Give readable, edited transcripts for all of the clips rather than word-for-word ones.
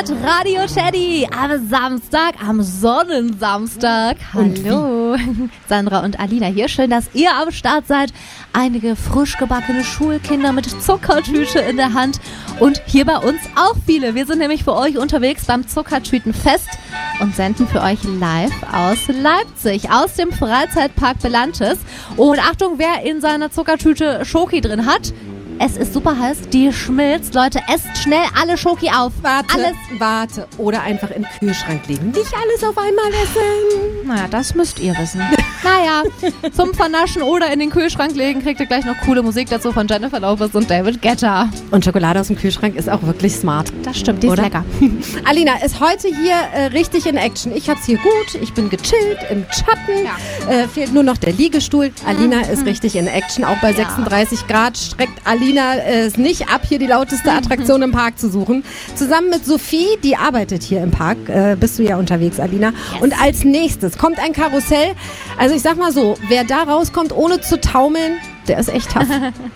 hört Radio Teddy am Samstag, am Sonnensamstag. Hallo, Sandra und Alina hier. Schön, dass ihr am Start seid. Einige frisch gebackene Schulkinder mit Zuckertüte in der Hand und hier bei uns auch viele. Wir sind nämlich für euch unterwegs beim Zuckertütenfest und senden für euch live aus Leipzig, aus dem Freizeitpark Belantes. Und Achtung, wer in seiner Zuckertüte Schoki drin hat, es ist super heiß, die schmilzt. Leute, esst schnell alle Schoki auf. Warte. Oder einfach im Kühlschrank legen. Nicht alles auf einmal essen. Naja, das müsst ihr wissen. Naja, zum Vernaschen oder in den Kühlschrank legen, kriegt ihr gleich noch coole Musik dazu von Jennifer Lopez und David Guetta. Und Schokolade aus dem Kühlschrank ist auch wirklich smart. Das stimmt, die ist lecker. Alina ist heute hier richtig in Action. Ich hab's hier gut, ich bin gechillt, im Schatten. Ja. Fehlt nur noch der Liegestuhl. Alina ist richtig in Action. Auch bei 36 Grad streckt Alina es nicht ab, hier die lauteste Attraktion im Park zu suchen. Zusammen mit Sophie, die arbeitet hier im Park, bist du ja unterwegs, Alina. Yes. Und als nächstes kommt ein Karussell. Also ich sag mal so, wer da rauskommt, ohne zu taumeln, der ist echt tough.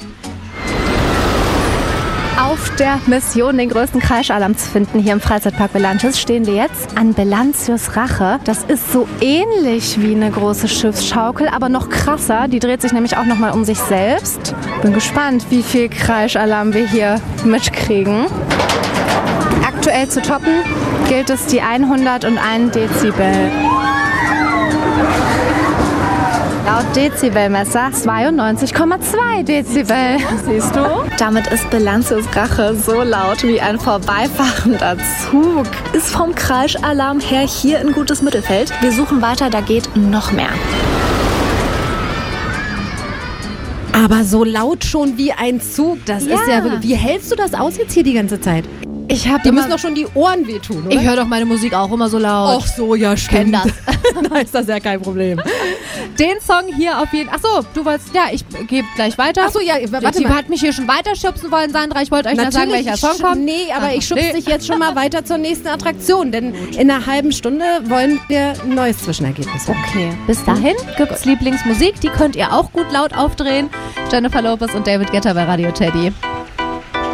Auf der Mission, den größten Kreischalarm zu finden hier im Freizeitpark Belantes, stehen wir jetzt an Belantius Rache. Das ist so ähnlich wie eine große Schiffsschaukel, aber noch krasser. Die dreht sich nämlich auch nochmal um sich selbst. Bin gespannt, wie viel Kreischalarm wir hier mitkriegen. Aktuell zu toppen gilt es die 101 Dezibel. Laut Dezibelmesser 92,2 Dezibel. Siehst du? Damit ist Belantius Rache so laut wie ein vorbeifahrender Zug. Ist vom Kreischalarm her hier ein gutes Mittelfeld. Wir suchen weiter, da geht noch mehr. Aber so laut schon wie ein Zug, das ist ja wirklich. Wie hältst du das aus jetzt hier die ganze Zeit? Die müssen doch schon die Ohren wehtun, oder? Ich höre doch meine Musik auch immer so laut. Ach so, ja, stimmt. Kenn das. Da ist das ja kein Problem. Den Song hier auf jeden Fall. Achso, du wolltest. Ja, ich gebe gleich weiter. Achso, ja, warte mal. Hat mich hier schon weiter schubsen wollen, Sandra. Ich wollte euch noch sagen, welcher Song kommt. Nee, aber ich schubse dich jetzt schon mal weiter zur nächsten Attraktion. Denn in einer halben Stunde wollen wir ein neues Zwischenergebnis. Okay, bis dahin gibt's Lieblingsmusik. Die könnt ihr auch gut laut aufdrehen. Jennifer Lopez und David Guetta bei Radio Teddy.